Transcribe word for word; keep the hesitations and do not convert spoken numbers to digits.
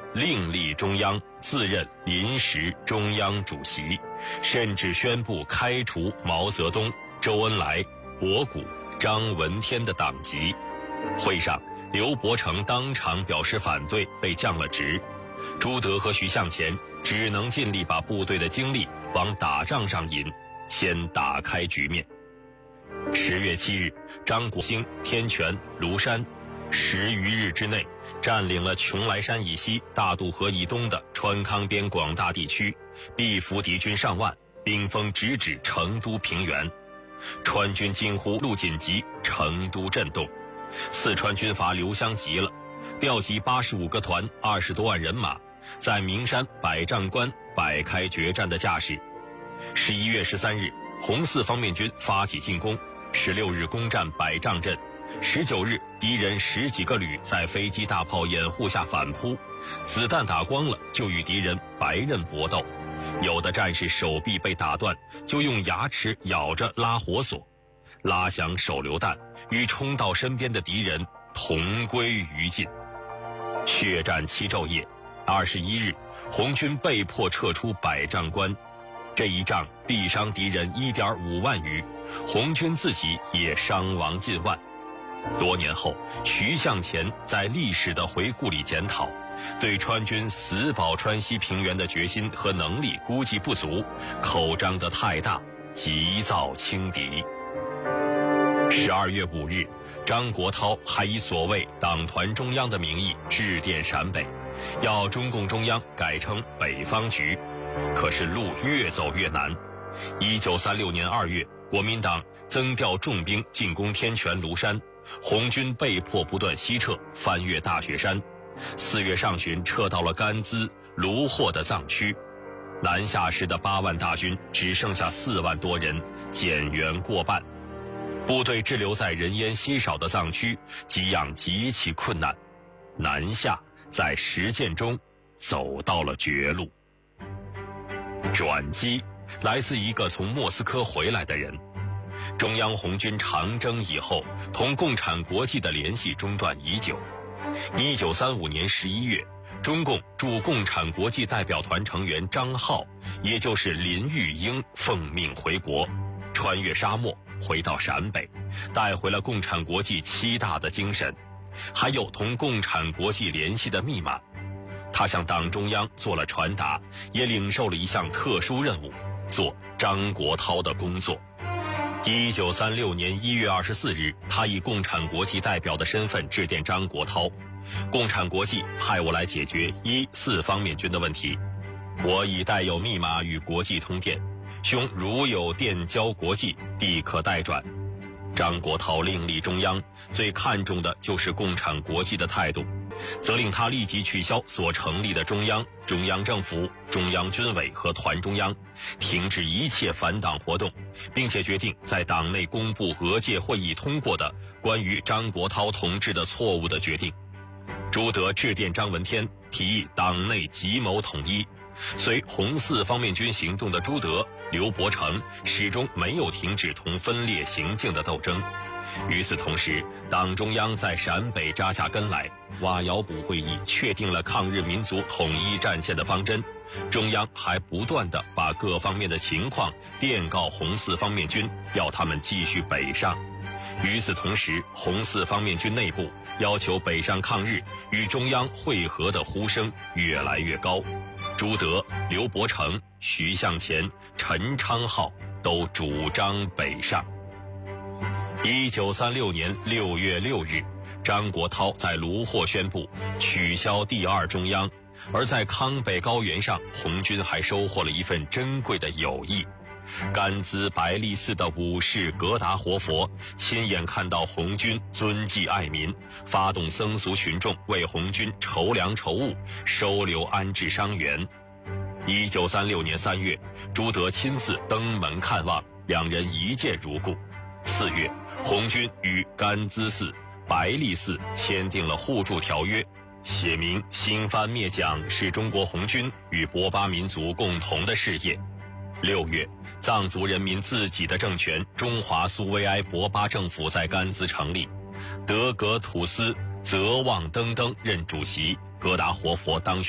另立中央，自任临时中央主席，甚至宣布开除毛泽东、周恩来、博古、张闻天的党籍。会上，刘伯承当场表示反对，被降了职。朱德和徐向前只能尽力把部队的精力往打仗上引，先打开局面。十月七日，张国兴、天全、庐山，十余日之内占领了邛崃山以西、大渡河以东的川康边广大地区，逼俘敌军上万，兵锋直指成都平原。川军惊呼路紧急，成都震动。四川军阀刘湘急了，调集八十五个团、二十多万人马，在名山百丈关摆开决战的架势。十一月十三日，红四方面军发起进攻，十六日攻占百丈镇，十九日敌人十几个旅在飞机大炮掩护下反扑，子弹打光了就与敌人白刃搏斗，有的战士手臂被打断，就用牙齿咬着拉火索，拉响手榴弹，与冲到身边的敌人同归于尽。血战七昼夜，二十一日，红军被迫撤出百丈关。这一仗毙伤敌人一点五万余，红军自己也伤亡近万。多年后，徐向前在历史的回顾里检讨，对川军死保川西平原的决心和能力估计不足，口张得太大，急躁轻敌。十二月五日，张国焘还以所谓党团中央的名义致电陕北，要中共中央改称北方局。可是路越走越难。一九三六年二月，国民党增调重兵进攻天全、庐山，红军被迫不断西撤，翻越大雪山。四月上旬，撤到了甘孜、卢霍的藏区。南下时的八万大军只剩下四万多人，减员过半。部队滞留在人烟稀少的藏区，给养极其困难。南下在实践中走到了绝路。转机来自一个从莫斯科回来的人。中央红军长征以后，同共产国际的联系中断已久。一九三五年十一月，中共驻共产国际代表团成员张浩，也就是林玉英奉命回国，穿越沙漠回到陕北，带回了共产国际七大的精神，还有同共产国际联系的密码。他向党中央做了传达，也领受了一项特殊任务，做张国焘的工作。一九三六年一月二十四日，他以共产国际代表的身份致电张国焘，共产国际派我来解决一四方面军的问题，我已带有密码与国际通电，兄如有电交国际，地可代转。张国焘另立中央，最看重的就是共产国际的态度，责令他立即取消所成立的中央、中央政府、中央军委和团中央，停止一切反党活动，并且决定在党内公布俄界会议通过的关于张国焘同志的错误的决定。朱德致电张闻天，提议党内集谋统一。随红四方面军行动的朱德、刘伯承始终没有停止同分裂行径的斗争。与此同时，党中央在陕北扎下根来，瓦窑堡会议确定了抗日民族统一战线的方针，中央还不断地把各方面的情况电告红四方面军，要他们继续北上。与此同时，红四方面军内部要求北上抗日与中央会合的呼声越来越高。朱德、刘伯承、徐向前、陈昌浩都主张北上。一九三六年六月六日，张国焘在卢霍宣布取消第二中央，而在康北高原上，红军还收获了一份珍贵的友谊。甘孜白力寺的武士格达活佛亲眼看到红军遵纪爱民，发动僧俗群众为红军筹粮筹物，收留安置伤员。一九三六年三月，朱德亲自登门看望，两人一见如故。四月，红军与甘孜寺、白力寺签订了互助条约，写明新番灭蒋是中国红军与博巴民族共同的事业。六月，藏族人民自己的政权中华苏维埃博巴政府在甘孜成立，德格土司泽旺登登任主席，格达活佛当选